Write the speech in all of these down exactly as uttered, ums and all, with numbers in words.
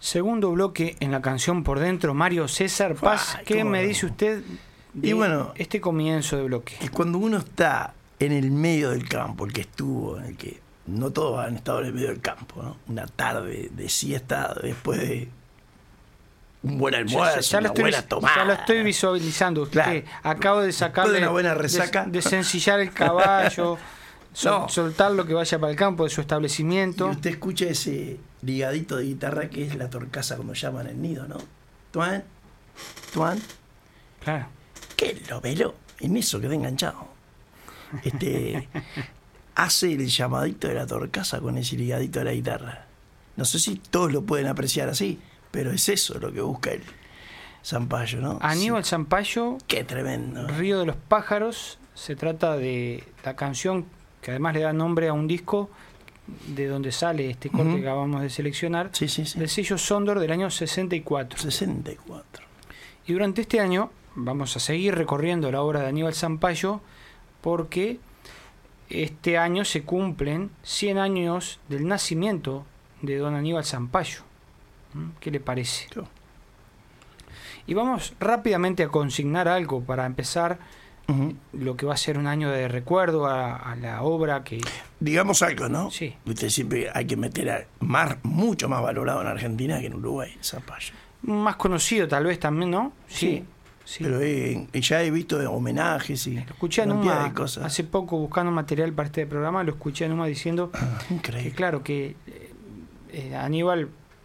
Segundo bloque en la canción Por Dentro, Mario César Paz. Ay, ¿Qué me no. dice usted de Y bueno, este comienzo de bloque? Es cuando uno está en el medio del campo, el que estuvo, en el que no todos han estado en el medio del campo, ¿no? Una tarde de siesta después de un buen almuerzo, Ya, ya, ya una lo estoy, buena tomada. ya lo estoy visualizando. Usted Claro. acabo de sacarle, Después de una buena resaca. De, de sencillar el caballo, sol- No. soltarlo que vaya para el campo de su Y establecimiento. usted escucha ese ligadito de guitarra que es la torcaza, como llaman el nido, ¿no? Tuan, tuan. Claro. ¿Qué lo veló? En eso quedé enganchado. Este, hace el llamadito de la torcaza con ese ligadito de la guitarra. No sé si todos lo pueden apreciar así, pero es eso lo que busca el Zampayo, ¿no? Aníbal Sí. Zampayo, Qué tremendo. Río de los Pájaros. Se trata de la canción que además le da nombre a un disco de donde sale este corte Ujú. que acabamos de seleccionar, Sí, sí, sí. del sello Sondor del año sesenta y cuatro. sesenta y cuatro. Y durante este año vamos a seguir recorriendo la obra de Aníbal Zampayo porque este año se cumplen cien años del nacimiento de don Aníbal Zampayo. ¿Mm? ¿Qué le parece? Yo. Y vamos rápidamente a consignar algo para empezar Ujú. lo que va a ser un año de recuerdo a, a la obra que... Digamos algo, ¿no? Sí. Usted siempre hay que meter a más, mucho más valorado en Argentina que en Uruguay, Zampayo. Más conocido tal vez también, ¿no? Sí. sí. Pero eh, ya he visto homenajes y Lo escuché en cantidad Uma de cosas. hace poco buscando material para este programa, lo escuché en Uma diciendo que Increíble. claro, que eh, eh, Aníbal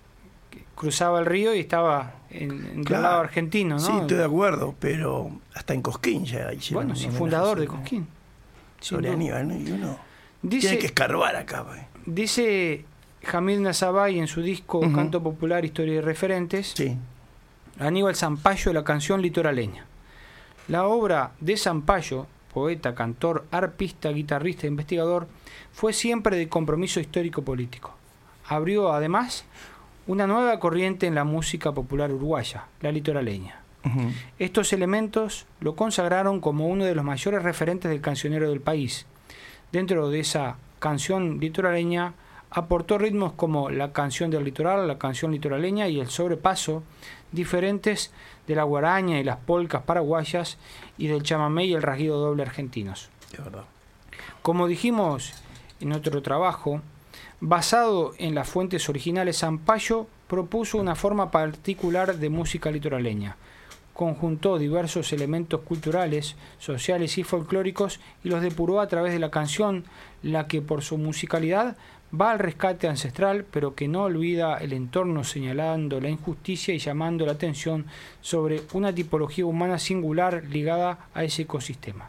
cruzaba el río y estaba en, en Claro. el lado argentino, ¿no? Sí, estoy de acuerdo, pero hasta en Cosquín ya hicieron Bueno, un sí, homenaje fundador de sobre- Cosquín. Sobre Sin duda. Aníbal, ¿no? Y uno Dice, tiene que escarbar acá, pues. dice Jamil Nazabay en su disco Ujú. Canto Popular, Historia y Referentes, Sí. Aníbal Zampayo, la canción litoraleña. La obra de Zampayo, poeta, cantor, arpista, guitarrista e investigador, fue siempre de compromiso histórico-político. Abrió, además, una nueva corriente en la música popular uruguaya, la litoraleña. Ujú. Estos elementos lo consagraron como uno de los mayores referentes del cancionero del país. Dentro de esa canción litoraleña aportó ritmos como la canción del litoral, la canción litoraleña y el sobrepaso, diferentes de la guaraña y las polcas paraguayas y del chamamé y el rasguido doble argentinos. Es verdad. Como dijimos en otro trabajo, basado en las fuentes originales, Zampayo propuso una forma particular de música litoraleña. Conjuntó diversos elementos culturales, sociales y folclóricos y los depuró a través de la canción, la que por su musicalidad va al rescate ancestral, pero que no olvida el entorno, señalando la injusticia y llamando la atención sobre una tipología humana singular ligada a ese ecosistema.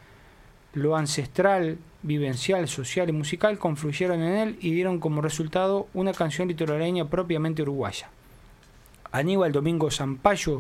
Lo ancestral, vivencial, social y musical confluyeron en él y dieron como resultado una canción litoraleña propiamente uruguaya. Aníbal Domingo Zampayo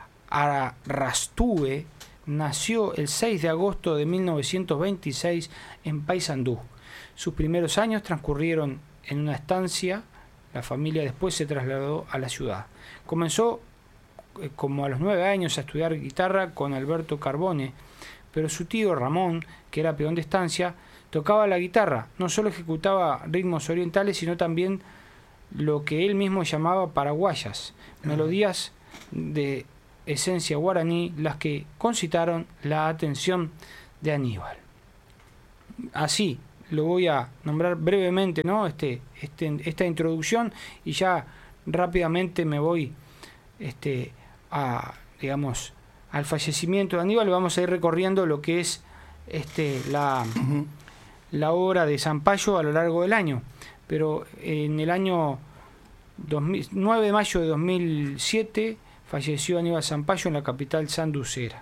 Arrastúe nació el seis de agosto de mil novecientos veintiséis en Paysandú. Sus primeros años transcurrieron en una estancia. La familia después se trasladó a la ciudad. Comenzó eh, como a los nueve años a estudiar guitarra con Alberto Carbone, pero su tío Ramón, que era peón de estancia, tocaba la guitarra. No solo ejecutaba ritmos orientales, sino también lo que él mismo llamaba paraguayas, melodías de esencia guaraní, las que concitaron la atención de Aníbal. Así lo voy a nombrar brevemente, ¿no? Este, este, esta introducción, y ya rápidamente me voy este, a, digamos, al fallecimiento de Aníbal. Vamos a ir recorriendo lo que es este, la, Ujú. la obra de Zampayo a lo largo del año. Pero en el año dos mil, nueve de mayo de dos mil siete falleció Aníbal Zampayo en la capital sanducera.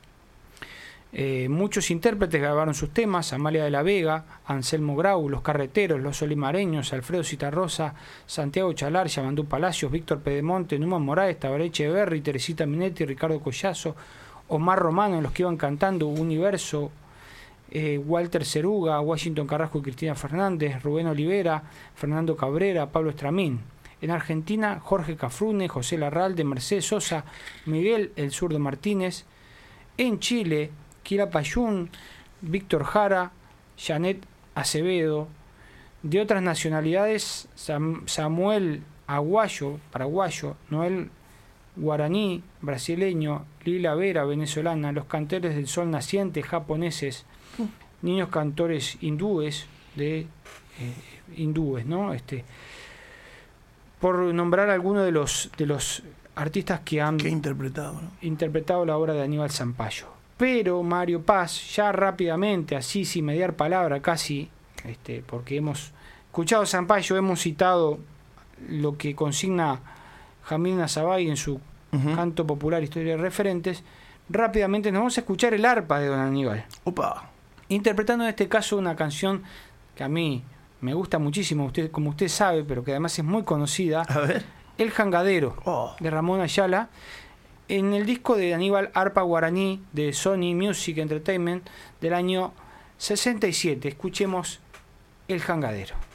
Eh, muchos intérpretes grabaron sus temas: Amalia de la Vega, Anselmo Grau, Los Carreteros, Los Olimareños, Alfredo Citarrosa, Santiago Chalar, Yamandú Palacios, Víctor Pedemonte, Numa Moraes, Tabaré Echeverri, Teresita Minetti, Ricardo Collazo, Omar Romano, los que iban cantando, Universo, eh, Walter Ceruga, Washington Carrasco y Cristina Fernández, Rubén Olivera, Fernando Cabrera, Pablo Estramín. En Argentina, Jorge Cafrune, José Larralde, Mercedes Sosa, Miguel El Zurdo Martínez. En Chile, Kira Payún, Víctor Jara, Janet Acevedo. De otras nacionalidades, Sam, Samuel Aguayo, paraguayo, Noel guaraní, brasileño, Lila Vera, venezolana, Los Cantores del Sol Naciente, japoneses, Niños Cantores hindúes, de eh, hindúes, ¿no? Este, por nombrar algunos de los de los artistas que han que interpretado, ¿no? interpretado la obra de Aníbal Zampayo. Pero Mario Paz, ya rápidamente, así sin mediar palabra casi, este, porque hemos escuchado a Zampayo, hemos citado lo que consigna Jamil Nazabay en su uh-huh. canto popular Historia de Referentes, rápidamente nos vamos a escuchar el arpa de don Aníbal. Opa. Interpretando en este caso una canción que a mí me gusta muchísimo, usted, como usted sabe, pero que además es muy conocida. A ver. El Jangadero, oh. de Ramón Ayala, en el disco de Aníbal Arpa Guaraní de Sony Music Entertainment del año sesenta y siete. Escuchemos El Jangadero.